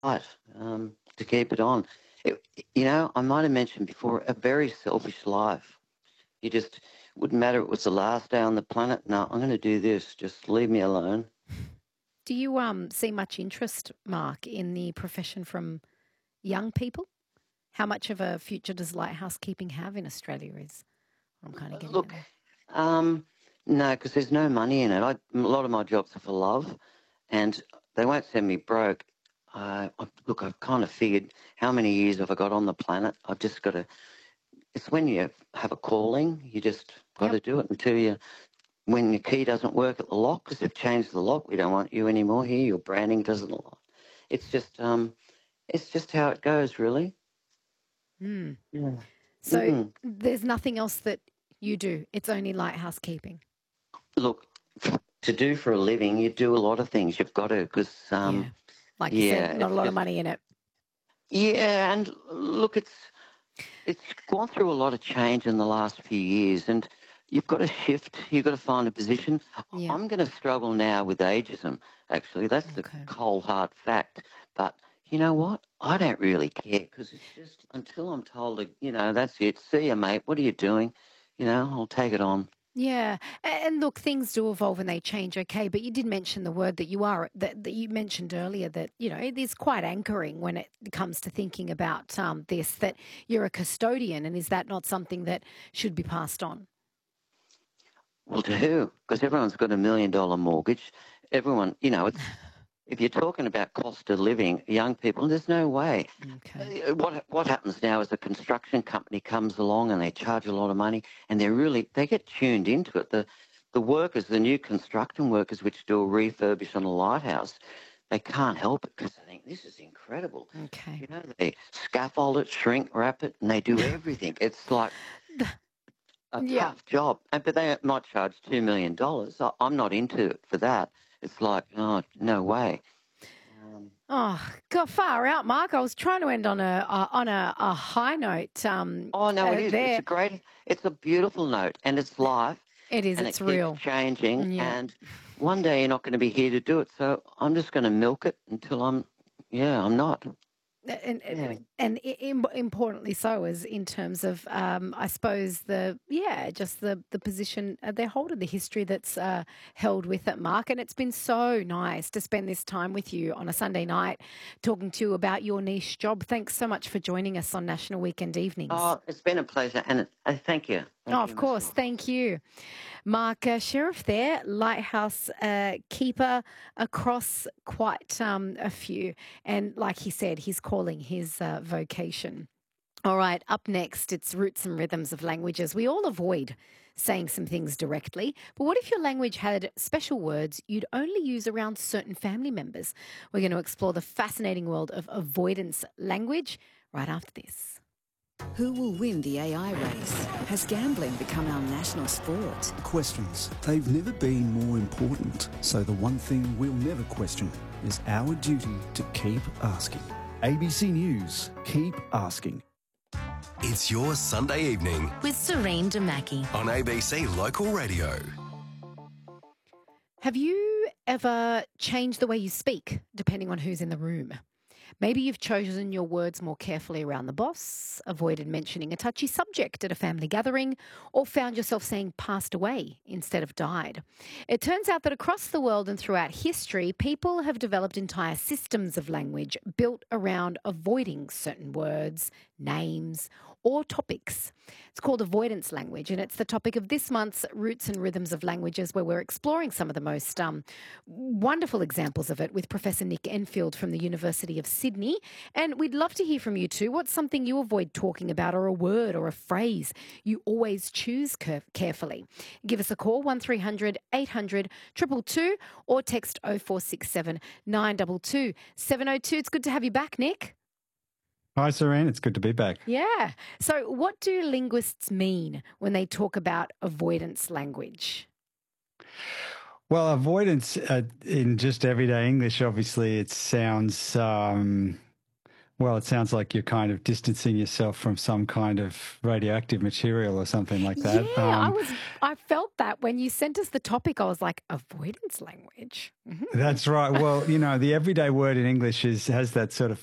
right, to keep it on. I might have mentioned before, a very selfish life. You just wouldn't matter. It was the last day on the planet. No, I'm going to do this. Just leave me alone. Do you see much interest, Mark, in the profession from young people? How much of a future does lighthouse keeping have in Australia is what I'm kind of getting at Look, there. um, no, because there's no money in it. A lot of my jobs are for love, and they won't send me broke. Look, I've kind of figured how many years have I got on the planet. I've just got to. It's when you have a calling, you just got Yep. to do it until you. When your key doesn't work at the lock, because they've changed the lock, we don't want you anymore here. Your branding doesn't lock. It's just how it goes, really. Mm. Yeah. So Mm. there's nothing else that you do. It's only lighthouse keeping. Look, to do for a living, you do a lot of things. You've got to, because Yeah. Like you said, yeah, not a it's lot of just money in it. yeah. And look, it's gone through a lot of change in the last few years, and you've got to shift. You've got to find a position. Yeah. I'm going to struggle now with ageism. Actually, that's the Okay. cold hard fact. But you know what? I don't really care because it's just until I'm told, that's it. See you, mate. What are you doing? I'll take it on. Yeah, and look, things do evolve and they change. Okay, but you did mention the word that that you mentioned earlier that it is quite anchoring when it comes to thinking about this. That you're a custodian, and is that not something that should be passed on? Well, to who? Because everyone's got $1 million mortgage. Everyone, it's if you're talking about cost of living, young people, there's no way. Okay. What happens now is a construction company comes along and they charge a lot of money, and they get tuned into it. The workers, the new construction workers, which do a refurbish on a lighthouse, they can't help it because they think this is incredible. Okay. They scaffold it, shrink wrap it, and they do everything. It's like a Yeah. tough job, but they might charge $2 million. I'm not into it for that. It's like, oh, no way. Oh, got far out, Mark. I was trying to end on a high note. Oh no, it is. There, It's a beautiful note, and it's life, it is. and it It's keeps real. changing. Yeah. And one day you're not going to be here to do it, so I'm just going to milk it until I'm not. and Yeah. importantly so is in terms of I suppose just the position they hold and the history that's held with it, Mark. And it's been so nice to spend this time with you on a Sunday night talking to you about your niche job. Thanks so much for joining us on National Weekend Evenings. Oh, it's been a pleasure, and thank you, Oh, thank you, of Miss course. Moore. Thank you. Mark Sheriff there, lighthouse keeper across quite a few. And like he said, he's calling his vocation. All right, up next, it's roots and rhythms of languages. We all avoid saying some things directly, but what if your language had special words you'd only use around certain family members? We're going to explore the fascinating world of avoidance language right after this. Who will win the AI race? Has gambling become our national sport? Questions. They've never been more important. So the one thing we'll never question is our duty to keep asking. ABC News. Keep asking. It's your Sunday evening with Serene Demaki on ABC Local Radio. Have you ever changed the way you speak depending on who's in the room? Maybe you've chosen your words more carefully around the boss, avoided mentioning a touchy subject at a family gathering, or found yourself saying passed away instead of died. It turns out that across the world and throughout history, people have developed entire systems of language built around avoiding certain words, names, or topics. It's called avoidance language, and it's the topic of this month's Roots and Rhythms of Languages, where we're exploring some of the most wonderful examples of it with Professor Nick Enfield from the University of Sydney. And we'd love to hear from you too. What's something you avoid talking about, or a word or a phrase you always choose carefully? Give us a call, 1300 800 222, or text 0467 922 702. It's good to have you back, Nick. Hi, Serene. It's good to be back. Yeah. So what do linguists mean when they talk about avoidance language? Well, avoidance in just everyday English, obviously, it sounds, Well, it sounds like you're kind of distancing yourself from some kind of radioactive material or something like that. Yeah, I felt that when you sent us the topic. I was like, avoidance language. That's right. Well, the everyday word in English has that sort of